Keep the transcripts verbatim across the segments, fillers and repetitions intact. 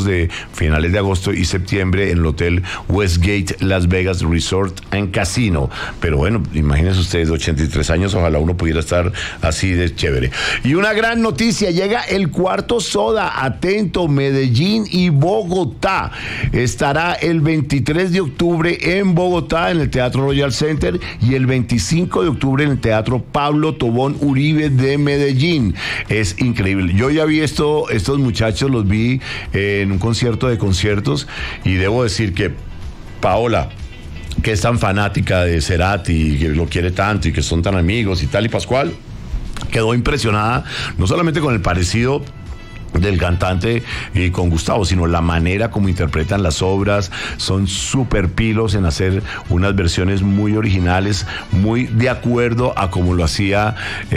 de finales de agosto y septiembre en el Hotel Westgate Las Vegas Resort and Casino. Pero bueno, imagínense ustedes, ochenta y tres años, ojalá uno pudiera estar así de chévere. Y una gran noticia, llega el Cuarto Soda, atento, Medellín y Bogotá. Estará el veintitrés de octubre en Bogotá, en el Teatro Royal Center, y el veinticinco de octubre en el Teatro Pablo Tobón Uribe de Medellín. Es increíble. Yo ya vi esto, estos muchachos los vi en un concierto de conciertos, y debo decir que Paola, que es tan fanática de Cerati, que lo quiere tanto y que son tan amigos y tal, y Pascual, quedó impresionada no solamente con el parecido del cantante y con Gustavo, sino la manera como interpretan las obras. Son súper pilos en hacer unas versiones muy originales, muy de acuerdo a como lo hacía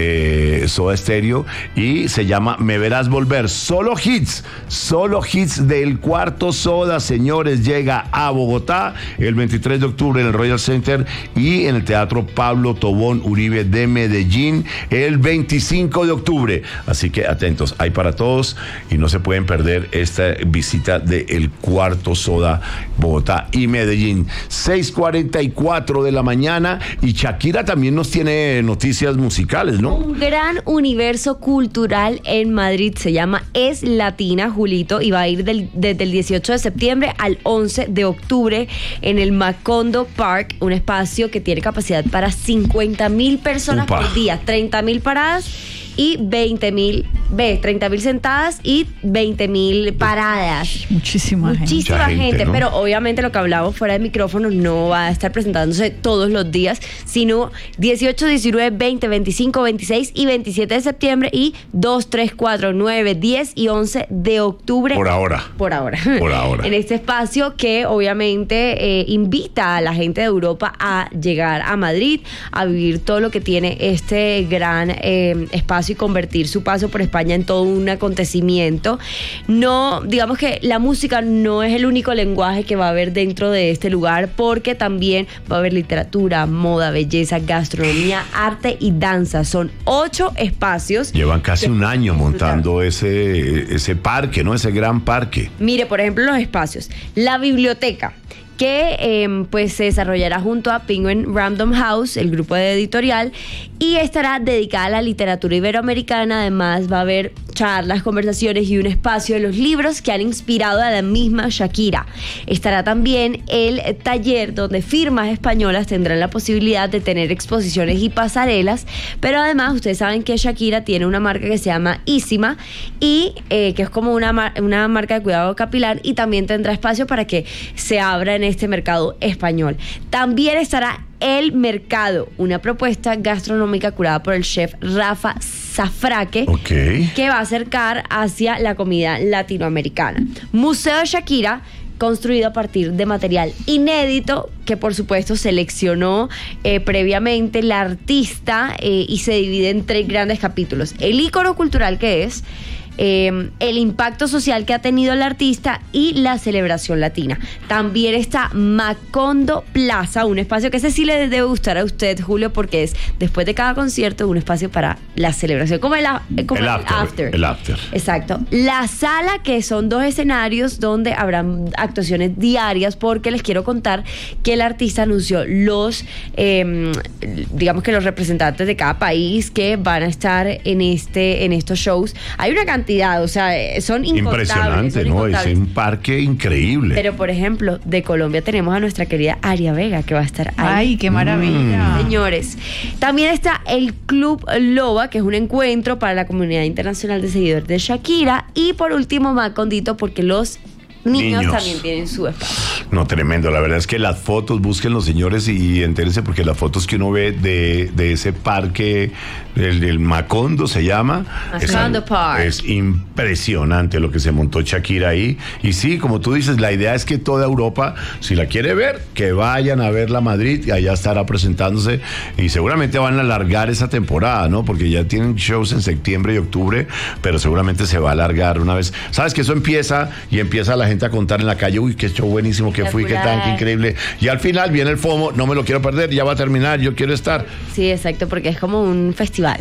eh, Soda Stereo, y se llama Me Verás Volver. Solo hits, solo hits del Cuarto Soda, señores. Llega a Bogotá el veintitrés de octubre en el Royal Center y en el Teatro Pablo Tobón Uribe de Medellín el veinticinco de octubre. Así que atentos, hay para todos y no se pueden perder esta visita de El Cuarto Soda, Bogotá y Medellín. seis cuarenta y cuatro de la mañana, y Shakira también nos tiene noticias musicales, ¿no? Un gran universo cultural en Madrid, se llama Es Latina, Julito, y va a ir del, desde el dieciocho de septiembre al once de octubre en el Macondo Park, un espacio que tiene capacidad para cincuenta mil personas Upa. por día, treinta mil paradas y veinte mil, ve, treinta mil sentadas y veinte mil paradas. Muchísima gente. Muchísima gente, gente, ¿no? Pero obviamente lo que hablamos fuera de micrófono no va a estar presentándose todos los días, sino dieciocho, diecinueve, veinte, veinticinco, veintiséis y veintisiete de septiembre, y dos, tres, cuatro, nueve, diez y once de octubre. Por ahora. Por ahora. Por ahora. En este espacio que obviamente eh, invita a la gente de Europa a llegar a Madrid, a vivir todo lo que tiene este gran eh, espacio y convertir su paso por España en todo un acontecimiento. No, digamos que la música no es el único lenguaje que va a haber dentro de este lugar, porque también va a haber literatura, moda, belleza, gastronomía, arte y danza. Son ocho espacios. Llevan casi un año montando ese, ese parque, ¿no? Ese gran parque. Mire, por ejemplo, los espacios. La biblioteca, que eh, pues se desarrollará junto a Penguin Random House, el grupo de editorial, y estará dedicada a la literatura iberoamericana. Además va a haber charlas, conversaciones y un espacio de los libros que han inspirado a la misma Shakira. Estará también el taller donde firmas españolas tendrán la posibilidad de tener exposiciones y pasarelas, pero además ustedes saben que Shakira tiene una marca que se llama Ísima, y eh, que es como una, mar- una marca de cuidado capilar, y también tendrá espacio para que se abra en este mercado español. También estará El Mercado, una propuesta gastronómica curada por el chef Rafa Zafraque, okay. que va a acercar hacia la comida latinoamericana. Museo Shakira, construido a partir de material inédito que por supuesto seleccionó eh, previamente la artista, eh, y se divide en tres grandes capítulos: el ícono cultural que es, Eh, el impacto social que ha tenido el artista y la celebración latina. También está Macondo Plaza, un espacio que ese sí le debe gustar a usted, Julio, porque es después de cada concierto un espacio para la celebración, como el, como el, el after, after. El after. Exacto. La sala, que son dos escenarios donde habrán actuaciones diarias, porque les quiero contar que el artista anunció los, eh, digamos que los representantes de cada país que van a estar en este, en estos shows. Hay una cantidad, o sea, son incontables. Impresionante, son ¿no? incontables. Es un parque increíble. Pero, por ejemplo, de Colombia tenemos a nuestra querida Aria Vega, que va a estar ahí. Ay, qué maravilla. Mm. Señores, también está el Club Loba, que es un encuentro para la comunidad internacional de seguidores de Shakira. Y por último, Macondito, porque los niños, Niños. también tienen su espacio. No, tremendo. La verdad es que las fotos, busquen los señores y entérense, porque las fotos que uno ve de, de ese parque, el, el Macondo se llama. Macondo es, Park. Es impresionante lo que se montó Shakira ahí. Y sí, como tú dices, la idea es que toda Europa, si la quiere ver, que vayan a verla a Madrid, y allá estará presentándose. Y seguramente van a alargar esa temporada, ¿no? Porque ya tienen shows en septiembre y octubre, pero seguramente se va a alargar una vez. ¿Sabes que eso empieza y empieza la gente a contar en la calle? Uy, qué show buenísimo que fui, qué tan qué increíble. Y al final viene el FOMO, no me lo quiero perder, ya va a terminar, yo quiero estar. Sí, exacto, porque es como un festival.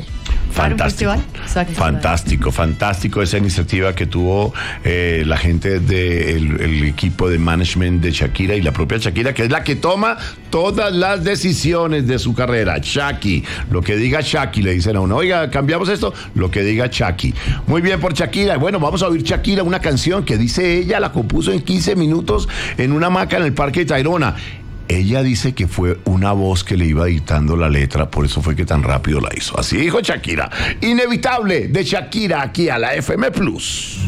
Para un Fantástico, festival. Exacto. fantástico, fantástico esa iniciativa que tuvo eh, la gente del el equipo de management de Shakira y la propia Shakira, que es la que toma todas las decisiones de su carrera. Shaki, lo que diga Shaki, le dicen a uno, oiga, cambiamos esto, lo que diga Shaki. Muy bien por Shakira. Bueno, vamos a oír Shakira, una canción que dice ella, la compuso en quince minutos en una hamaca en el Parque de Tayrona. Ella dice que fue una voz que le iba dictando la letra, por eso fue que tan rápido la hizo. Así dijo Shakira. Inevitable de Shakira aquí a la F M Plus.